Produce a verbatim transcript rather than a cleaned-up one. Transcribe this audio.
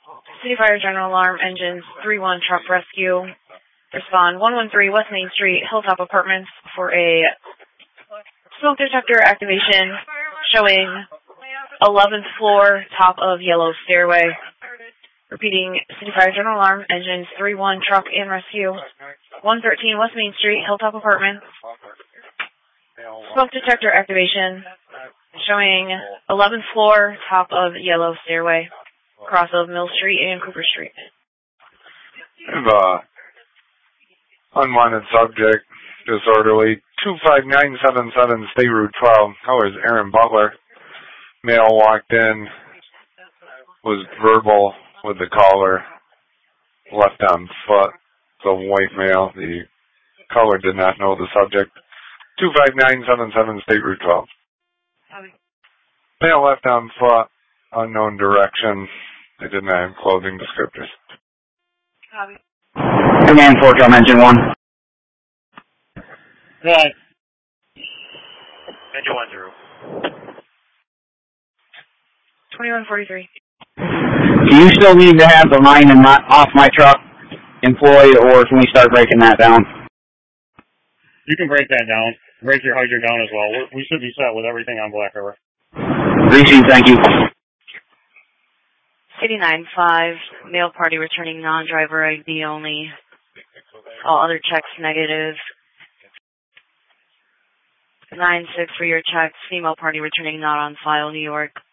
City Fire General Alarm, engines three one truck rescue. Respond one one three West Main Street, Hilltop Apartments for a smoke detector activation showing eleventh floor, top of yellow stairway. Repeating, City Fire General Alarm, engines three one truck and rescue. one thirteen West Main Street, Hilltop Apartments. Smoke detector activation showing eleventh floor, top of yellow stairway, cross of Mill Street and Cooper Street. I have a unwanted subject, disorderly, two five nine seven seven State Route twelve. Colors Aaron Butler. Male walked in, was verbal with the caller, left on foot. It's a white male. The caller did not know the subject. two five nine seven seven State Route twelve. Copy. Male left on foot, unknown direction. They did not have clothing descriptors. Copy. Command four, drum engine one. Right. Engine one zero. twenty-one forty-three. Do you still need to have the line in my, off my truck employed, or can we start breaking that down? You can break that down. Break your hydrant down as well. We're, we should be set with everything on Black River. Received, thank you. eighty-nine five, male party returning non-driver I D only. All other checks negative. nine six for your checks, female party returning not on file, New York.